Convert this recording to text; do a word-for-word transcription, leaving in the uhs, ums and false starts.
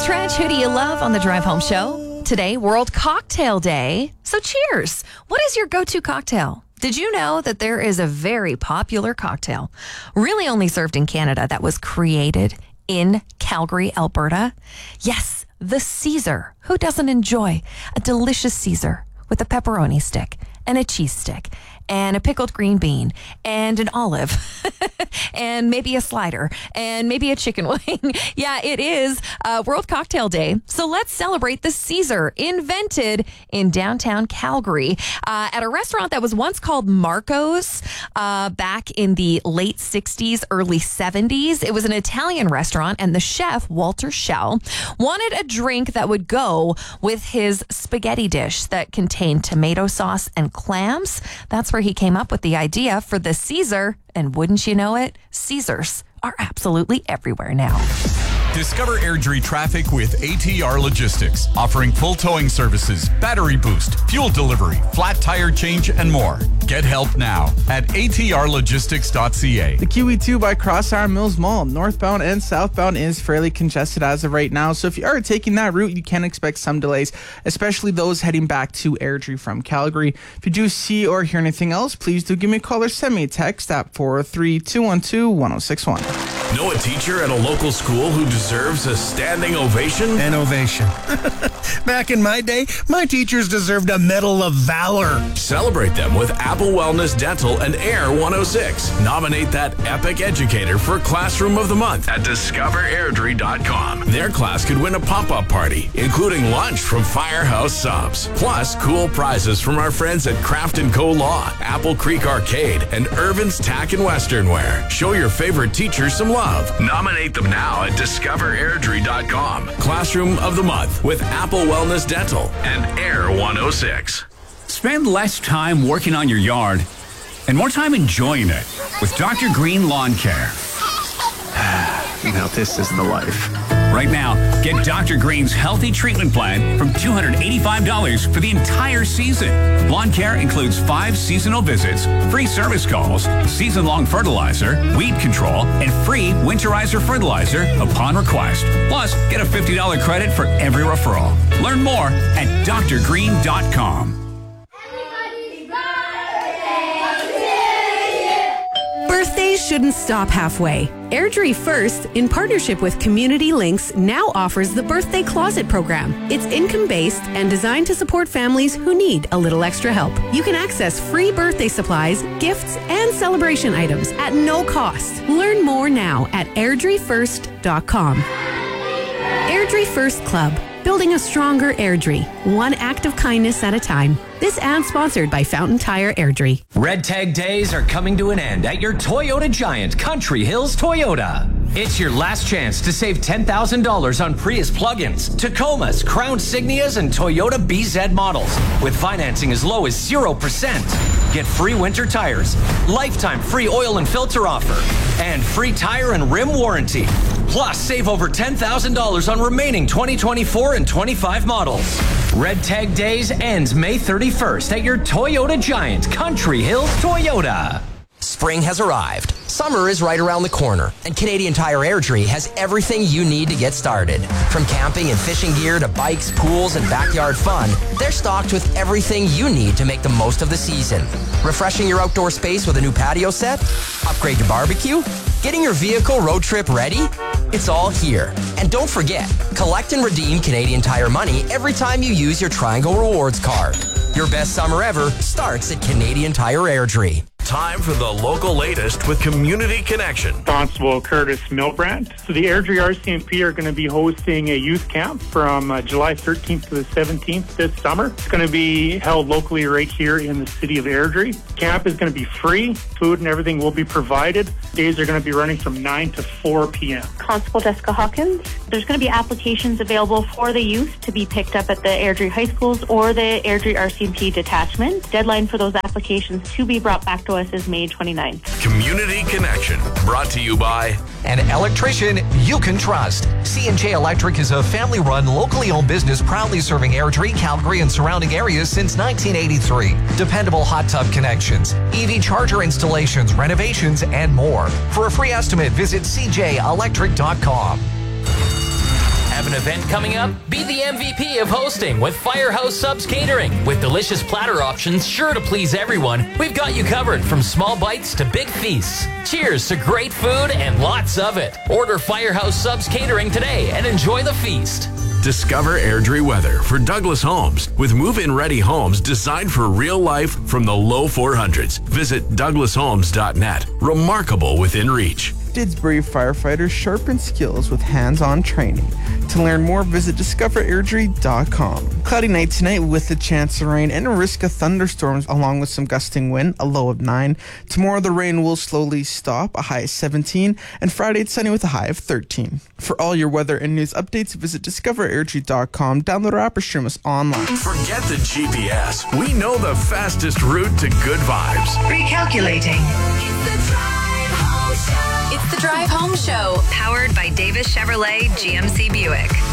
It's Trench. Who do you love on the Drive Home Show? Today, World Cocktail Day. So cheers. What is your go-to cocktail? Did you know that there is a very popular cocktail, really only served in Canada, that was created in Calgary, Alberta? Yes, the Caesar. Who doesn't enjoy a delicious Caesar with a pepperoni stick and a cheese stick and a pickled green bean and an olive and maybe a slider and maybe a chicken wing? Yeah, it is uh, World Cocktail Day. So let's celebrate the Caesar, invented in downtown Calgary uh, at a restaurant that was once called Marco's uh, back in the late sixties, early seventies. It was an Italian restaurant, and the chef, Walter Schell, wanted a drink that would go with his spaghetti dish that contained tomato sauce and clams. That's where he came up with the idea for the Caesar. And wouldn't you know it, Caesars are absolutely everywhere now. Discover Airdrie traffic with A T R Logistics, offering full towing services, battery boost, fuel delivery, flat tire change, and more. Get help now at A T R logistics dot C A. The Q E two by Crossarm Mills Mall, northbound and southbound, is fairly congested as of right now. So if you are taking that route, you can expect some delays, especially those heading back to Airdrie from Calgary. If you do see or hear anything else, please do give me a call or send me a text at four oh three, two one two, one oh six one. Know a teacher at a local school who deserves a standing ovation? An ovation. Back in my day, my teachers deserved a Medal of Valor. Celebrate them with Apple Wellness Dental and Air one oh six. Nominate that epic educator for Classroom of the Month at discover airdrie dot com. Their class could win a pop-up party, including lunch from Firehouse Subs, plus cool prizes from our friends at Craft and Co. Law, Apple Creek Arcade, and Irvin's Tack and Western Wear. Show your favorite teachers some love. Nominate them now at discover airdrie dot com. Classroom of the Month with Apple Wellness Dental and Air one oh six. Spend less time working on your yard and more time enjoying it with Doctor Green Lawn Care. Now this is the life. Right now, get Doctor Green's healthy treatment plan from two hundred eighty-five dollars for the entire season. Lawn care includes five seasonal visits, free service calls, season-long fertilizer, weed control, and free winterizer fertilizer upon request. Plus, get a fifty dollars credit for every referral. Learn more at dr green dot com. Birthdays shouldn't stop halfway. Airdrie First, in partnership with Community Links, now offers the Birthday Closet program. It's income-based and designed to support families who need a little extra help. You can access free birthday supplies, gifts, and celebration items at no cost. Learn more now at airdrie first dot com. Airdrie First Club, building a stronger Airdrie, one act of kindness at a time. This ad sponsored by Fountain Tire Airdrie. Red Tag Days are coming to an end at your Toyota Giant, Country Hills Toyota. It's your last chance to save ten thousand dollars on Prius plug-ins, Tacomas, Crown Signias, and Toyota B Z models with financing as low as zero percent. Get free winter tires, lifetime free oil and filter offer, and free tire and rim warranty. Plus, save over ten thousand dollars on remaining twenty twenty-four and twenty-five models. Red Tag Days ends May thirty-first at your Toyota Giant, Country Hills Toyota. Spring has arrived. Summer is right around the corner, and Canadian Tire Airdrie has everything you need to get started. From camping and fishing gear to bikes, pools, and backyard fun, they're stocked with everything you need to make the most of the season. Refreshing your outdoor space with a new patio set? Upgrade your barbecue? Getting your vehicle road trip ready? It's all here. And don't forget, collect and redeem Canadian Tire money every time you use your Triangle Rewards card. Your best summer ever starts at Canadian Tire Airdrie. Time for the local latest with Community Connection. Constable Curtis Milbrandt. So the Airdrie R C M P are going to be hosting a youth camp from uh, July thirteenth to the seventeenth this summer. It's going to be held locally right here in the city of Airdrie. Camp is going to be free. Food and everything will be provided. Days are going to be running from nine to four p.m. Constable Jessica Hawkins. There's going to be applications available for the youth to be picked up at the Airdrie High Schools or the Airdrie R C M P detachment. Deadline for those applications to be brought back to us is May twenty-ninth. Community Connection, brought to you by an electrician you can trust. C and J Electric is a family-run, locally owned business proudly serving Airdrie, Calgary, and surrounding areas since nineteen eighty-three. Dependable hot tub connections, E V charger installations, renovations, and more. For a free estimate, visit c j electric dot com. Have an event coming up? Be the M V P of hosting with Firehouse Subs Catering. With delicious platter options sure to please everyone, we've got you covered from small bites to big feasts. Cheers to great food and lots of it. Order Firehouse Subs Catering today and enjoy the feast. Discover Airdrie weather for Douglas Homes with move-in ready homes designed for real life from the low four hundreds. Visit douglas homes dot net. Remarkable within reach. Didsbury firefighters sharpen skills with hands-on training. To learn more, visit discover airdrie dot com. Cloudy night tonight with a chance of rain and a risk of thunderstorms along with some gusting wind, a low of nine. Tomorrow the rain will slowly stop, a high of seventeen. And Friday it's sunny with a high of thirteen. For all your weather and news updates, visit discover airdrie dot com. Download our app or stream us online. Forget the G P S. We know the fastest route to good vibes. Recalculating. It's the Drive Home Show, powered by Davis Chevrolet G M C Buick.